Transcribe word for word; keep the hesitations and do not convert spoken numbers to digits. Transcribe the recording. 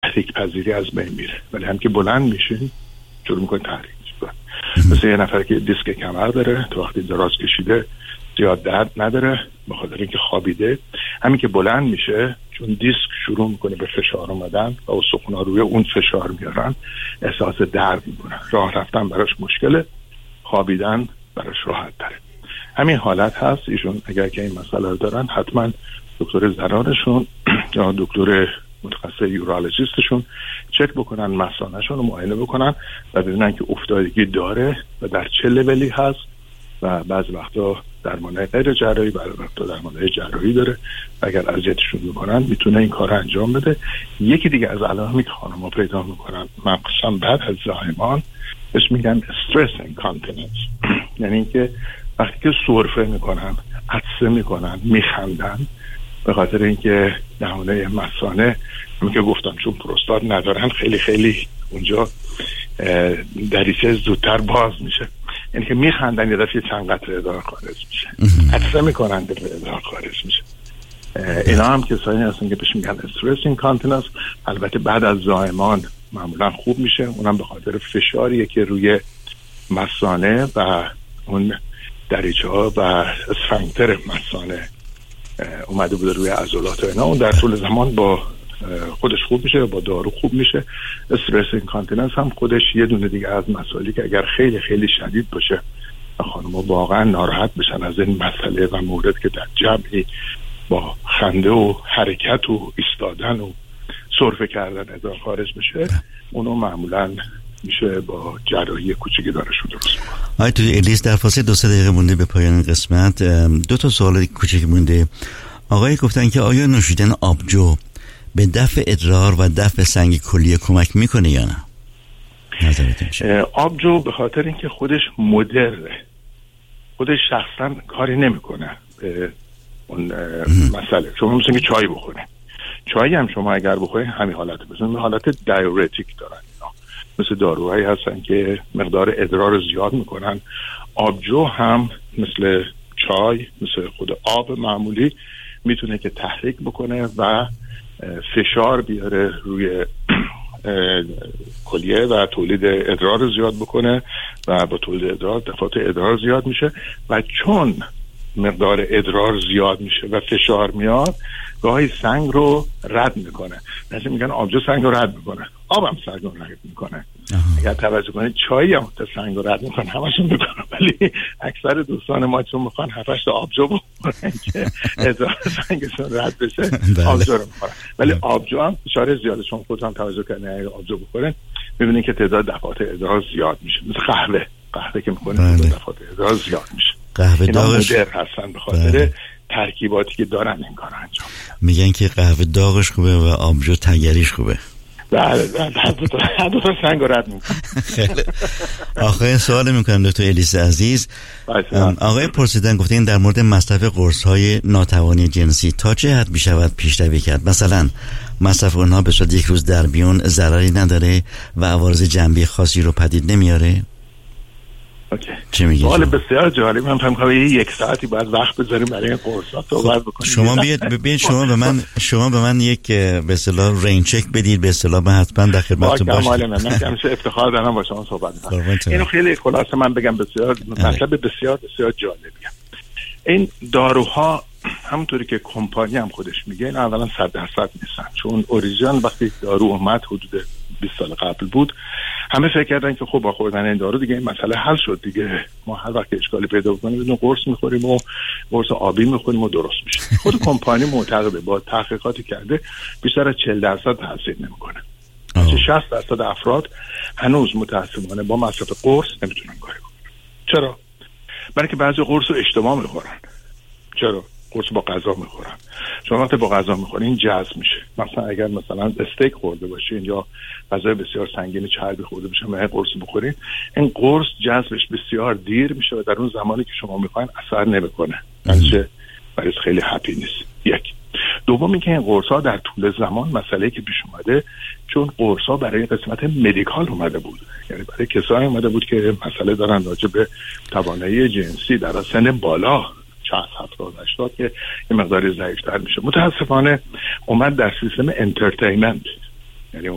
تحریک پذیری از بین میره، ولی هم که بلند میشین شروع میکنه تحریک میشه. مثل یه نفر که دیسک کمر داره تو وقتی دراز کشیده زیاد درد نداره به خاطر اینکه خوابیده، همین که بلند میشه چون دیسک شروع میکنه به فشار اومدن و استخوان‌ها روی اون فشار میارن احساس درد میکنه، راه رفتن براش مشکله، خوابیدن براش راحت تره. همین حالت هست. ایشون اگر که این مسئله رو دارن حتما دکتر زنانشون یا دکتر متخصص یورولوژیستشون چک بکنن، مثانه‌شون رو معاینه بکنن و ببینن که افتادگی داره و در چه لولی هست و بعضی وقتا درمان غیر جراحی، بعضی وقتا درمان جراحی داره. اگر اذیتشون میکنن میتونه این کار انجام بده. یکی دیگه از علائمی که خانم‌ها پیدا میکنن مخصوصا بعد از زایمان بهش میگن استرس اینکانتیننس، یعنی اینکه وقتی که سرفه میکنن، عطسه میکنن، میخندن به خاطر اینکه دهانه مثانه همون که گفتم چون پروستات ندارن خیلی خیلی اونجا دریچه زودتر باز میشه، یعنی که میخندن یه دفعه چند قطره ادرار خارج میشه، عطسه میکنن دفعه ادرار خارج میشه. اینا هم کسایی هستن که بهش میگن استرس اینکانتیننس. البته بعد از زایمان معمولا خوب میشه، اونم به خاطر فشاریه که روی مثانه و اون دریچه ها و اسفنکتر مثانه اومده بوده روی عضلات و اینا، اون در طول زمان با خودش خوب میشه، با دارو خوب میشه. استرس اینکانتیننس هم خودش یه دونه دیگه از مسائلی که اگر خیلی خیلی شدید باشه و خانم‌ها واقعا ناراحت بشن از این مسئله و مورد که در جمعی با خنده و حرکت و ایستادن و سرفه کردن ادرار خارج بشه، اونو معمولا میشه با جراحی کوچیکی دارشون درست کنه. آقای تو الیاس در فاصله دو سه دقیقه مونده به پایان قسمت دو تا سوال کوچیک مونده. آقای گفتن که آیا نوشیدن آبجو به دفع ادرار و دفع سنگ کلیه کمک میکنه یا نه؟ آبجو به خاطر اینکه خودش مدره، خودش شخصا کاری نمیکنه به اون مسئله. شما مثل که چای بخوره، چای هم شما اگر بخورید همین حالت بزنید، حالت دایورتیک دارن اینا، مثل داروهایی هستن که مقدار ادرار رو زیاد میکنن. آبجو هم مثل چای، مثل خود آب معمولی میتونه که تحریک بکنه و فشار بیاره روی کلیه و تولید ادرار رو زیاد بکنه و با تولید ادرار دفعات ادرار زیاد میشه و چون مقدار ادرار زیاد میشه و فشار میاد گاهی سنگ رو رد میکنه. مثلا میگن آبجو سنگ رو رد میکنه، آب هم سنگ رو رد میکنه. اگر توجه کنید چای هم سنگ رو رد میکنه، همشون میکنه، ولی اکثر دوستان ما چون میخوان هفت هشت آبجو بخورن که ادرار سنگشون رد بشه آبجو رو میخورن. ولی آبجو هم فشار زیاده، چون خودتون توجه کنید اگه آبجو بخورن میبینید که تعداد دفعات ادرار زیاد میشه. مثل قهوه، قهوه که میکنید تعداد دفعات ادرار زیاد میشه. قهوه داغش مدر هستن به خاطر ترکیباتی که دارن این کار انجام میدن. میگن که قهوه داغش خوبه و آبجو تگریش خوبه. بله بله دو تا سنگ رد میکنه. خیلی آخرین سوال میکنم دکتر الیاس عزیز. آقای پرسیدن گفتین در مورد مصرف قرص‌های ناتوانی جنسی تا چه حد میشود پیشروی کرد؟ مثلا مصرف اونها به صورت یک روز در بیون ضرری نداره و عوارض جانبی خاصی رو پدید نمیاره؟ اوکی. چه میگی؟ سوال بسیار جالب. من فهم کنم یک ساعتی بعد وقت بذاریم برای این قرصا صحبت بکنیم. شما بیاید بیاید شما به من شما به من یک به اصطلاح رین چک بدید، به اصطلاح من حتما در خدمتتون باشم. کمال من من همیشه افتخار دارم با شما صحبت می‌کنم. اینو خیلی خلاصه من بگم بسیار مطلب بسیار بسیار جالبیه. این داروها همونطوری که کمپانی هم خودش میگه این اولا صد درصد نیستن، چون اوریجینال وقتی دارو اومد حدود بیست سال قبل بود همه فکر کردن که خب با خوردن این دارو دیگه این مسئله حل شد دیگه، ما هر وقت اشکالی پیدا کنیم بدون قرص میخوریم و قرص آبی میخوریم و درست میشه. خود کمپانی معتقده با تحقیقاتی کرده بیشتر از چهل درصد تاثیر نمیکنه. شصت درصد افراد هنوز متاسفانه با مصرف قرص نمیتونن کاری کنن. چرا؟ برای که بعضی قرص رو اشتباه میخورن. چرا؟ قرص با غذا میخورن. شما وقتی با غذا میخورین جذب میشه. مثلا اگر مثلا استیک خورده باشین یا غذای بسیار سنگین چربی خورده باشین و این قرص بخورین، این قرص جذبش بسیار دیر میشه و در اون زمانی که شما میخواین اثر نمیکنه. بنابراین برای خیلی هپی نیست. یک. دوم اینکه این قرص ها در طول زمان مسئله که پیش اومده چون قرص ها برای قسمت مدیکال اومده بود، یعنی برای کسایی اومده بود که مسئله دارن راجع به توانایی جنسی در سن بالا شصت هفتاد هشتاد که یه مقداری ضعیف‌تر میشه. متاسفانه اومد در سیستم انترتینمنت،